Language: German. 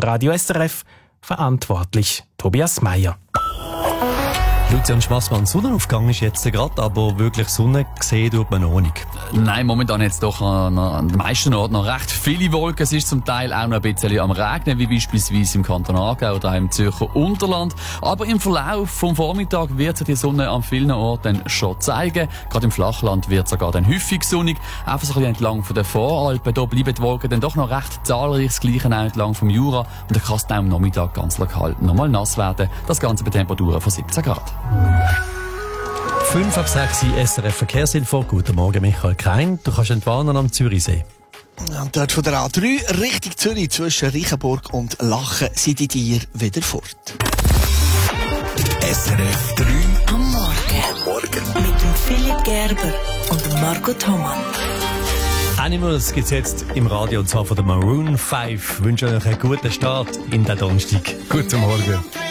Radio SRF. Verantwortlich Tobias Meyer. Lucian Schmassmann, Sonnenaufgang ist jetzt gerade, aber wirklich Sonne gesehen tut man noch nicht. Nein, momentan jetzt doch an den meisten Orten noch recht viele Wolken. Es ist zum Teil auch noch ein bisschen am Regnen, wie beispielsweise im Kanton Aargau oder auch im Zürcher Unterland. Aber im Verlauf vom Vormittag wird sich die Sonne an vielen Orten schon zeigen. Gerade im Flachland wird es sogar dann häufig sonnig. Einfach so ein bisschen entlang von den Voralpen. Da bleiben die Wolken dann doch noch recht zahlreich. Das Gleiche auch entlang vom Jura. Und dann kann es dann am Nachmittag ganz lokal nochmal nass werden. Das Ganze bei Temperaturen von 17 Grad. 5 ab 6 SRF Verkehrsinfo. Guten Morgen, Michael Krein. Du kannst entwarnen am Zürichsee. Und dort von der A3 Richtung Zürich zwischen Reichenburg und Lachen sind die Tiere wieder fort. SRF 3 am Morgen. Mit dem Philipp Gerber und dem Marco Thomann. Animals gibt's jetzt im Radio, und zwar von der Maroon 5. Ich wünsche euch einen guten Start in den Donnerstag. Guten Morgen.